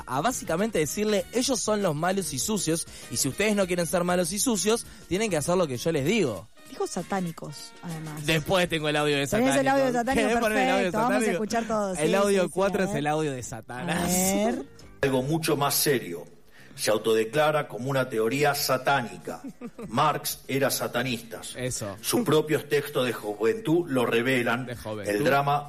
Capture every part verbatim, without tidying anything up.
a básicamente decirle, ellos son los malos y sucios, y si ustedes no quieren ser malos y sucios, tienen que hacer lo que yo les digo. Dijo satánicos, además. Después tengo el audio de Satánico. Tenés el audio de Satánico, perfecto, el audio de Satánico? Vamos a escuchar todos. El sí, audio sí, cuatro sí, es el audio de Satanás. A ver. Algo mucho más serio. Se autodeclara como una teoría satánica. Marx era satanista. Eso. Sus propios textos de juventud lo revelan. De juventud. El drama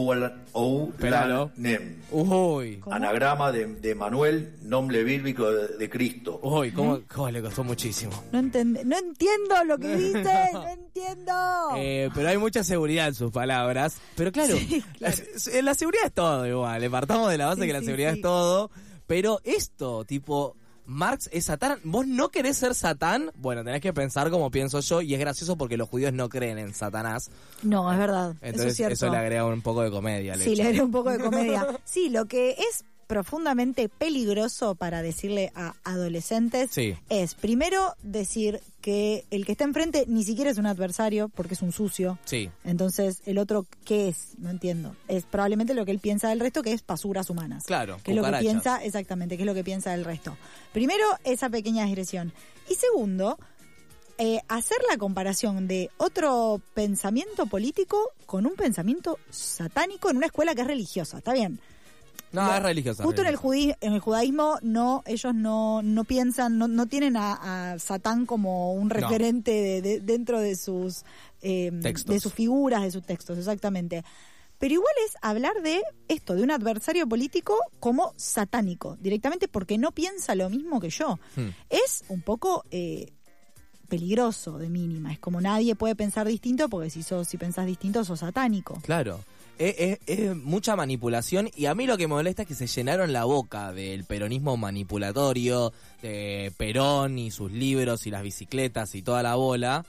Oulanem. Uy. Anagrama de, de Manuel, nombre bíblico de, de Cristo. Uy, ¿cómo, cómo le costó muchísimo? No, entend- no entiendo lo que dice, no entiendo. Eh, pero hay mucha seguridad en sus palabras. Pero claro, Sí, claro. La, la seguridad es todo igual. Le partamos de la base Sí, que la sí, seguridad sí. es todo. Pero esto, tipo, Marx es Satán. ¿Vos no querés ser Satán? Bueno, tenés que pensar como pienso yo. Y es gracioso porque los judíos no creen en Satanás. No, es verdad. Entonces eso es cierto. eso le agrega un poco de comedia al Sí, hecho. le agrega un poco de comedia. Sí, lo que es profundamente peligroso para decirle a adolescentes Sí. es, primero, decir que el que está enfrente ni siquiera es un adversario porque es un sucio. Sí. Entonces, el otro, ¿qué es? No entiendo. Es probablemente lo que él piensa del resto, que es basuras humanas. Claro, Que es lo que cucarachas. piensa, exactamente, que es lo que piensa del resto. Primero, esa pequeña digresión. Y segundo, eh, hacer la comparación de otro pensamiento político con un pensamiento satánico en una escuela que es religiosa. ¿Está bien? No, Lo- es religiosa. Justo en el, religiosa. judí- en el judaísmo, no, ellos no, no piensan, no, no tienen a, a Satán como un No. referente de, de- dentro de sus, eh, Textos. de sus figuras, de sus textos, exactamente. Pero igual es hablar de esto, de un adversario político como satánico, directamente porque no piensa lo mismo que yo. Hmm. Es un poco eh, peligroso de mínima, es como nadie puede pensar distinto porque si sos, si pensás distinto sos satánico. Claro. Es, es- es mucha manipulación y a mí lo que me molesta es que se llenaron la boca del peronismo manipulatorio, de Perón y sus libros y las bicicletas y toda la bola.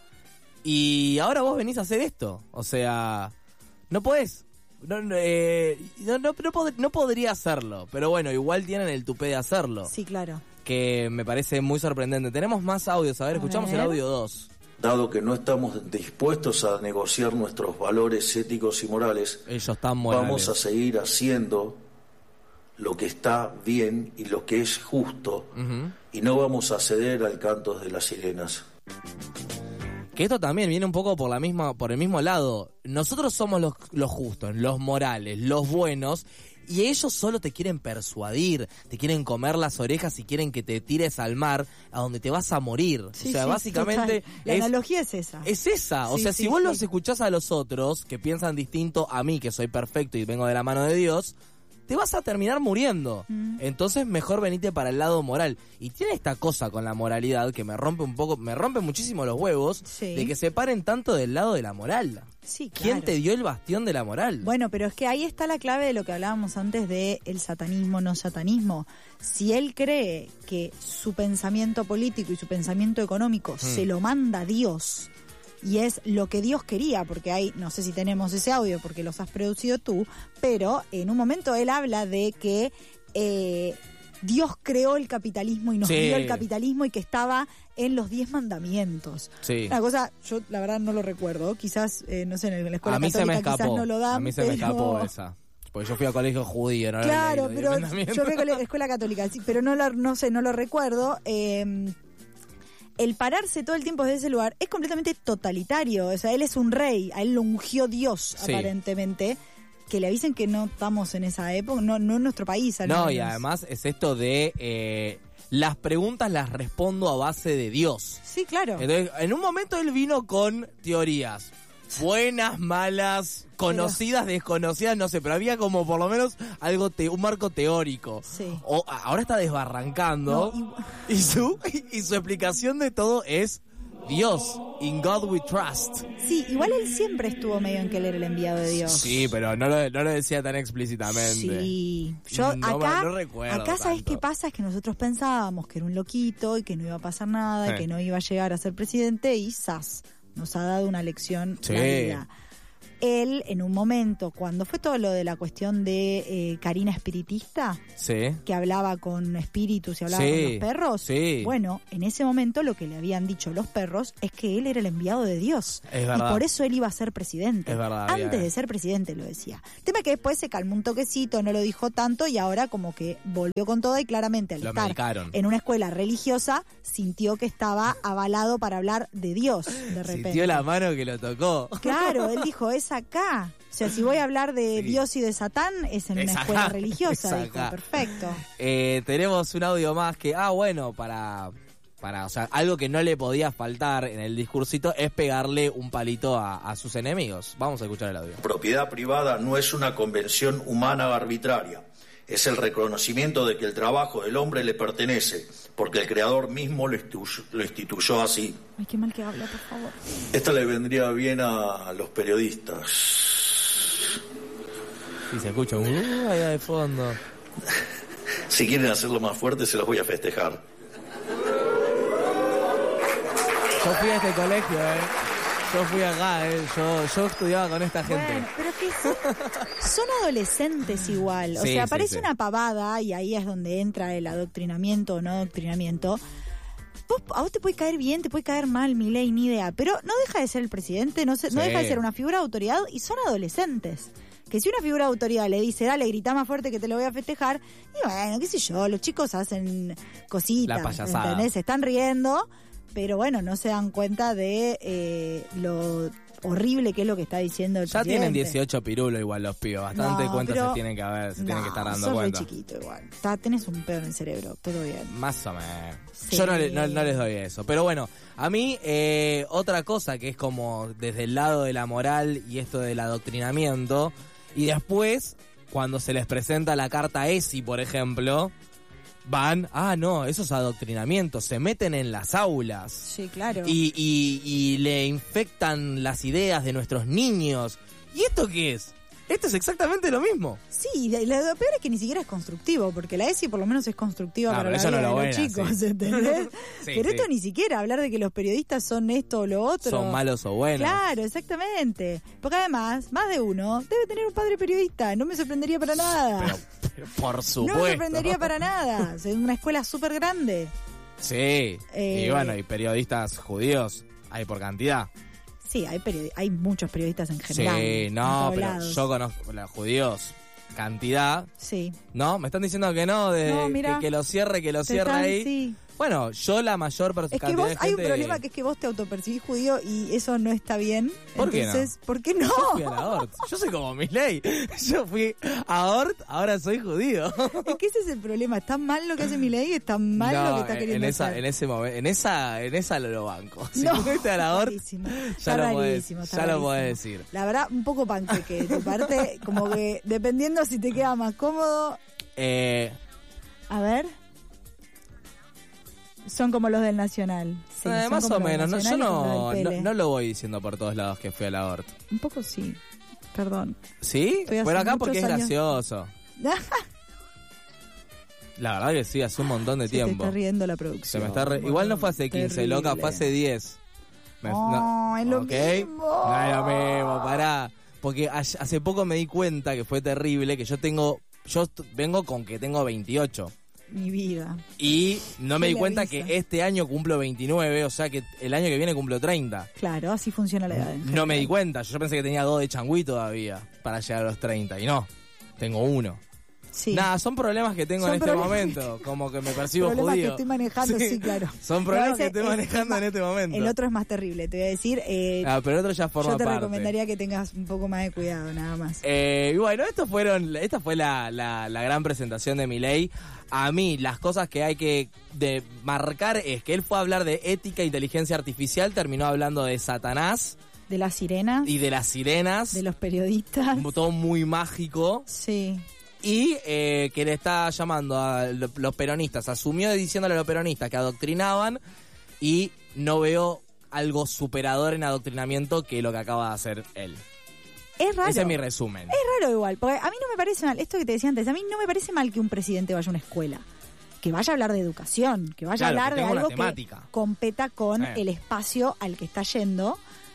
Y ahora vos venís a hacer esto. O sea, no podés. No, no, eh, no, no, no pod- no podría hacerlo. Pero bueno, igual tienen el tupé de hacerlo. Sí, claro. Que me parece muy sorprendente. Tenemos más audios. A ver, A escuchamos ver. el audio dos. Dado que no estamos dispuestos a negociar nuestros valores éticos y morales, Ellos están morales. vamos a seguir haciendo lo que está bien y lo que es justo, Ujú. y no vamos a ceder al canto de las sirenas. Que esto también viene un poco por la misma, por el mismo lado. Nosotros somos los, los justos, los morales, los buenos, y ellos solo te quieren persuadir, te quieren comer las orejas y quieren que te tires al mar, a donde te vas a morir. Sí, o sea, sí, básicamente total. La es, analogía es esa. es esa. O Sí, sea, sí, si vos sí. los escuchás a los otros, que piensan distinto a mí, que soy perfecto y vengo de la mano de Dios, te vas a terminar muriendo. Mm. Entonces mejor venite para el lado moral. Y tiene esta cosa con la moralidad que me rompe un poco, me rompe muchísimo los huevos, Sí. de que se paren tanto del lado de la moral. Sí, claro. ¿Quién te dio el bastión de la moral? Bueno, pero es que ahí está la clave de lo que hablábamos antes de el satanismo, no satanismo. Si él cree que su pensamiento político y su pensamiento económico se lo manda Dios y es lo que Dios quería, porque hay, no sé si tenemos ese audio porque los has producido tú, pero en un momento él habla de que eh, Dios creó el capitalismo y nos Sí. dio el capitalismo y que estaba en los diez mandamientos. Sí. Una cosa, yo la verdad no lo recuerdo, quizás, eh, no sé, en la escuela A mí se me católica quizás escapó. no lo dan, a mí se me pero- escapó esa. Porque yo fui a colegio judío, ¿no? Claro, Leí pero los mandamientos. yo fui a la escuela católica, sí, pero no lo, no sé, no lo recuerdo. Eh, el pararse todo el tiempo desde ese lugar es completamente totalitario. O sea, él es un rey, a él lo ungió Dios, Sí. aparentemente. Que le avisen que no estamos en esa época, no, no en nuestro país. al No, y menos. además es esto de eh, las preguntas las respondo a base de Dios. Sí, claro. Entonces, en un momento él vino con teorías. Buenas, malas, conocidas, desconocidas, no sé, pero había como por lo menos algo, te, un marco teórico. Sí. O, ahora está desbarrancando No, y, su, y su explicación de todo es Dios, in God we trust. Sí, igual él siempre estuvo medio en que él era el enviado de Dios. Sí, pero no lo, no lo decía tan explícitamente. Sí, yo No, acá, no recuerdo acá sabes tanto. qué pasa, es que nosotros pensábamos que era un loquito y que no iba a pasar nada, Sí. y que no iba a llegar a ser presidente y ¡zas! Nos ha dado una lección Sí. la vida. él, en un momento, cuando fue todo lo de la cuestión de eh, Karina Espiritista, Sí. que hablaba con espíritus y hablaba Sí, con los perros, sí. bueno, en ese momento lo que le habían dicho los perros es que él era el enviado de Dios. Es verdad. Y por eso él iba a ser presidente. Es verdad, Antes bien. de ser presidente lo decía. El tema es que después se calmó un toquecito, no lo dijo tanto y ahora como que volvió con todo y claramente al Lo estar medicaron. en una escuela religiosa sintió que estaba avalado para hablar de Dios de repente. Sintió la mano que lo tocó. Claro, él dijo, es acá. O sea, si voy a hablar de Sí. Dios y de Satán, es en Es una acá, escuela religiosa. es Dijo, acá. perfecto. Eh, tenemos un audio más que, ah, bueno, para, para, o sea, algo que no le podía faltar en el discursito es pegarle un palito a, a sus enemigos. Vamos a escuchar el audio. Propiedad privada no es una convención humana arbitraria. Es el reconocimiento de que el trabajo del hombre le pertenece, porque el creador mismo lo instituyó, lo instituyó así. Ay, qué mal que habla, por favor. Esta le vendría bien a los periodistas. Y se escucha un uh, allá de fondo. Si quieren hacerlo más fuerte, se los voy a festejar. Yo fui a este colegio, eh. Yo fui acá, eh. Yo, yo estudiaba con esta gente. Bueno, pero que son, son adolescentes igual. O Sí, sea, sí, parece sí. una pavada y ahí es donde entra el adoctrinamiento o no adoctrinamiento. Vos, a vos te puede caer bien, te puede caer mal, Milei, ni idea. Pero no deja de ser el presidente, no, se, no Sí. deja de ser una figura de autoridad y son adolescentes. Que si una figura de autoridad le dice, dale, grita más fuerte que te lo voy a festejar, y bueno, qué sé yo, los chicos hacen cositas, La payasada. ¿entendés? Se están riendo, pero bueno, no se dan cuenta de eh, lo horrible que es lo que está diciendo el Ya presidente. tienen dieciocho pirulos igual los pibos. Bastante No, cuenta pero- se tienen que haber, se no, tienen que estar dando sos cuenta. re chiquito igual. Está, tenés un pedo en el cerebro, todo bien. Más o menos. Sí. Yo no, le- no, no les doy eso. Pero bueno, a mí eh, otra cosa que es como desde el lado de la moral y esto del adoctrinamiento, y después, cuando se les presenta la carta E S I, por ejemplo, van, ah, no, eso es adoctrinamiento, se meten en las aulas. Sí, claro. Y, y, y le infectan las ideas de nuestros niños. ¿Y esto qué es? Esto es exactamente lo mismo. Sí, lo, lo peor es que ni siquiera es constructivo, porque la E S I por lo menos es constructiva Ah, para pero la eso vida no lo de los buena, chicos, sí. ¿entendés? Sí, pero sí. esto ni siquiera, hablar de que los periodistas son esto o lo otro. Son malos o buenos. Claro, exactamente. Porque además, más de uno debe tener un padre periodista, no me sorprendería para nada. Pero, pero por supuesto. No me sorprendería para nada. Es una escuela súper grande. Sí. Eh, Y bueno, y periodistas judíos hay por cantidad. Sí, hay periodi- hay muchos periodistas en general. Sí, en no, todos pero lados. yo conozco los judíos cantidad. Sí. ¿No? Me están diciendo que no, de No, mirá. que, que lo cierre, que lo Te cierre están- ahí. sí. Bueno, yo la mayor per- Es que cantidad vos, de hay un gente- problema que es que vos te autopercibís judío y eso no está bien. ¿Por qué no? Entonces, ¿por qué no? Yo fui a la Hort. Yo soy como Milei. Yo fui a Hort, ahora soy judío. Es que ese es el problema. Está mal lo que hace Milei y está mal No, lo que está en- queriendo en esa, hacer. en ese momento, en esa, en esa lo, lo banco. Si No, fuiste a la Hort, rarísimo. ya Está lo podés, rarísimo, está ya lo rarísimo. podés decir. La verdad, un poco panqueque de tu parte, como que dependiendo si te queda más cómodo. Eh, A ver. Son como los del Nacional. Sí, eh, son más como o los del menos. No, yo Nacional y como no, los del no, Pele. no lo voy diciendo por todos lados que fui a la Hort. Un poco sí. Perdón. ¿Sí? Estoy hace Pero acá porque es muchos años- gracioso. La verdad que sí, hace un montón de Se te tiempo. está riendo la Se producción. me está re- Igual no fue hace quince, Terrible. loca, fue hace diez. Me- Oh, es lo ¿ok? mismo. No es lo mismo, pará. Porque a- hace poco me di cuenta que fue terrible, que yo tengo, yo t- vengo con que tengo veintiocho. Mi vida. Y no me ¿Qué di le cuenta avisa? que este año cumplo veintinueve, o sea que el año que viene cumplo treinta. Claro, así funciona la edad. en No general. me di cuenta, yo pensé que tenía dos de changüí todavía para llegar a los treinta, y no, tengo uno. Sí. Nada, son problemas que tengo Son en este problemas momento, como que me percibo Problemas que judío. estoy manejando, sí, claro. Son Pero a problemas que veces estoy es- manejando es en este momento. El otro es más terrible, te voy a decir. eh, Ah, pero el otro ya forma yo te parte. recomendaría que tengas un poco más de cuidado, nada más. Eh, y bueno, estos fueron, esta fue la, la, la gran presentación de Milei. A mí, las cosas que hay que de marcar es que él fue a hablar de ética e inteligencia artificial, terminó hablando de Satanás De las sirenas, y de las sirenas, de los periodistas. todo muy mágico. Sí. Y eh, que le está llamando a lo- los peronistas, asumió diciéndole a los peronistas que adoctrinaban, y no veo algo superador en adoctrinamiento que lo que acaba de hacer él. Es raro. Ese es mi resumen. Es raro igual, porque a mí no me parece mal, esto que te decía antes, a mí no me parece mal que un presidente vaya a una escuela. Que vaya a hablar de educación, que vaya Claro, a hablar que de tenga algo una temática. que competa con Eh. el espacio al que está yendo.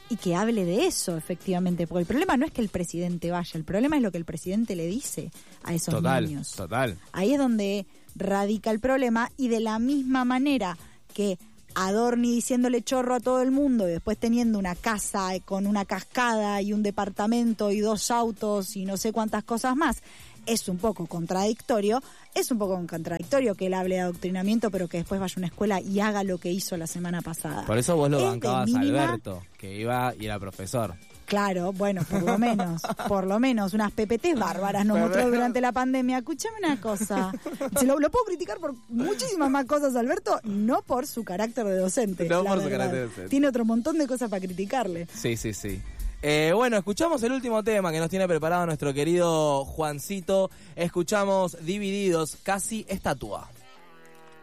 y que hable de eso, efectivamente. Porque el problema no es que el presidente vaya, el problema es lo que el presidente le dice a esos total, niños. Total, Ahí es donde radica el problema, y de la misma manera que Adorni diciéndole chorro a todo el mundo y después teniendo una casa con una cascada y un departamento y dos autos y no sé cuántas cosas más, es un poco contradictorio. Es un poco contradictorio que él hable de adoctrinamiento, pero que después vaya a una escuela y haga lo que hizo la semana pasada. Por eso vos lo Es de bancabas a mínima- Alberto, que iba y era profesor. Claro, bueno, por lo menos, por lo menos, unas P P Ts bárbaras nos mostró durante la pandemia. Escúchame una cosa, se lo, lo puedo criticar por muchísimas más cosas, Alberto, no por su carácter de docente. No la por su verdad. carácter de docente. Tiene otro montón de cosas para criticarle. Sí, sí, sí. Eh, bueno, escuchamos el último tema que nos tiene preparado nuestro querido Juancito. Escuchamos Divididos, Casi Estatua.